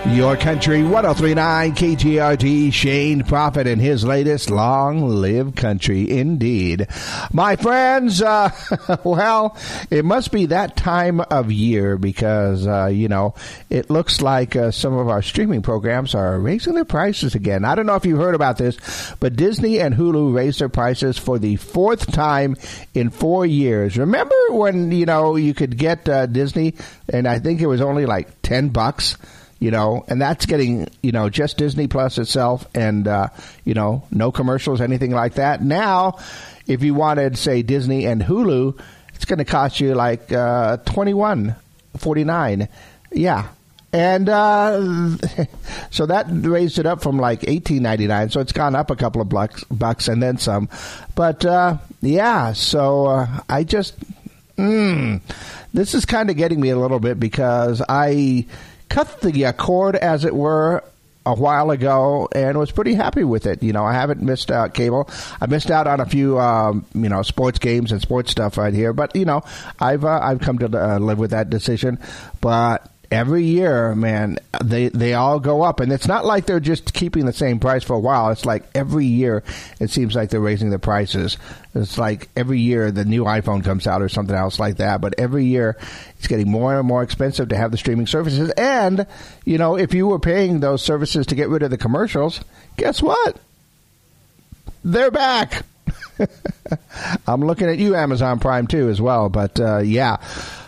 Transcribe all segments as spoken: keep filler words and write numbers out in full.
Your Country, one oh three point nine K G R T, Shane Prophet and his latest Long Live Country, indeed. My friends, uh, well, it must be that time of year because, uh, you know, it looks like uh, some of our streaming programs are raising their prices again. I don't know if you heard about this, but Disney and Hulu raised their prices for the fourth time in four years. Remember when, you know, you could get uh, Disney, and I think it was only like ten bucks? You know, and that's getting, you know, just Disney Plus itself and, uh, you know, no commercials, anything like that. Now, if you wanted, say, Disney and Hulu, it's going to cost you like uh, twenty-one forty-nine. Yeah. And uh, so that raised it up from like eighteen ninety-nine. So it's gone up a couple of bucks, bucks and then some. But, uh, yeah, so uh, I just, mm, this is kind of getting me a little bit because I cut the uh, cord, as it were, a while ago and was pretty happy with it. You know, I haven't missed out cable. I missed out on a few, um, you know, sports games and sports stuff right here. But, you know, I've uh, I've come to uh, live with that decision. But every year, man, they they all go up. And it's not like they're just keeping the same price for a while. It's like every year it seems like they're raising the prices. It's like every year the new iPhone comes out or something else like that. But every year it's getting more and more expensive to have the streaming services. And, you know, if you were paying those services to get rid of the commercials, guess what? They're back. I'm looking at you, Amazon Prime, too, as well. But, uh, yeah.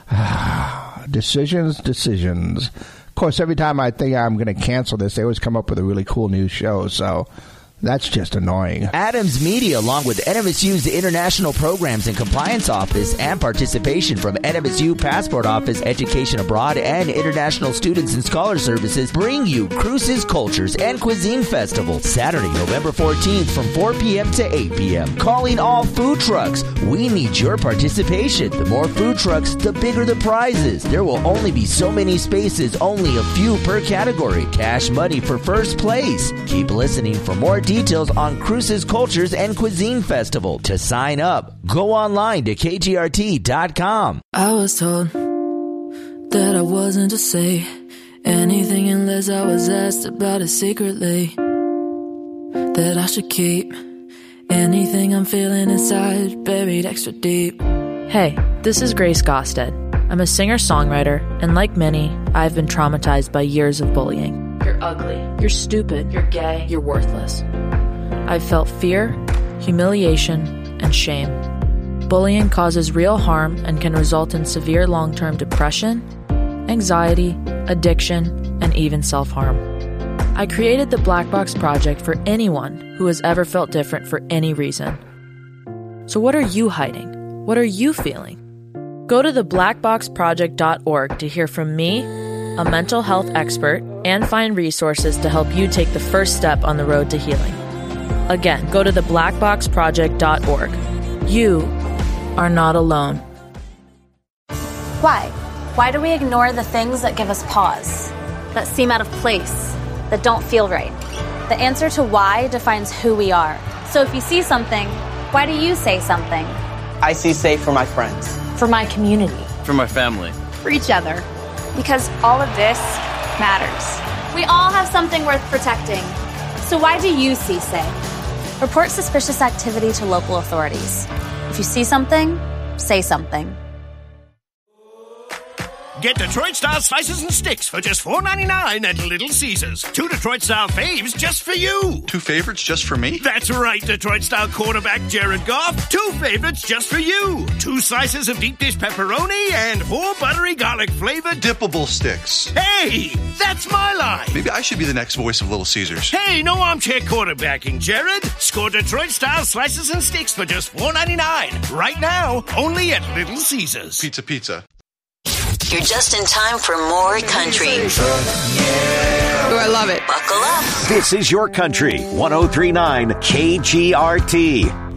Decisions, decisions. Of course, every time I think I'm going to cancel this, they always come up with a really cool new show. So that's just annoying. Adams Media, along with N M S U's International Programs and Compliance Office and participation from N M S U Passport Office, Education Abroad, and International Students and Scholar Services, bring you Cruces, Cultures, and Cuisine Festival, Saturday, November fourteenth from four p.m. to eight p.m. Calling all food trucks. We need your participation. The more food trucks, the bigger the prizes. There will only be so many spaces, only a few per category. Cash money for first place. Keep listening for more details on Cruces, Cultures, and Cuisine Festival. To sign up, go online to K G R T dot com. I was told that I wasn't to say anything unless I was asked about it secretly. That I should keep anything I'm feeling inside buried extra deep. Hey, this is Grace Gosted. I'm a singer-songwriter, and like many, I've been traumatized by years of bullying. You're ugly. You're stupid. You're gay. You're worthless. I've felt fear, humiliation, and shame. Bullying causes real harm and can result in severe long-term depression, anxiety, addiction, and even self-harm. I created the Black Box Project for anyone who has ever felt different for any reason. So what are you hiding? What are you feeling? Go to the black box project dot org to hear from me, a mental health expert, and find resources to help you take the first step on the road to healing. Again, go to the black box project dot org. You are not alone. Why? Why do we ignore the things that give us pause, that seem out of place, that don't feel right? The answer to why defines who we are. So if you see something, why do you say something? I see safe for my friends. For my community. For my family. For each other. Because all of this matters. We all have something worth protecting. So why do you see safe? Report suspicious activity to local authorities. If you see something, say something. Get Detroit-style slices and sticks for just four ninety-nine at Little Caesars. Two Detroit-style faves just for you. Two favorites just for me? That's right, Detroit-style quarterback Jared Goff. Two favorites just for you. Two slices of deep dish pepperoni and four buttery garlic-flavored dippable sticks. Hey, that's my line. Maybe I should be the next voice of Little Caesars. Hey, no armchair quarterbacking, Jared. Score Detroit-style slices and sticks for just four ninety-nine. Right now, only at Little Caesars. Pizza, pizza. You're just in time for more country. Oh, I love it. Buckle up. This is Your Country, one oh three point nine K G R T.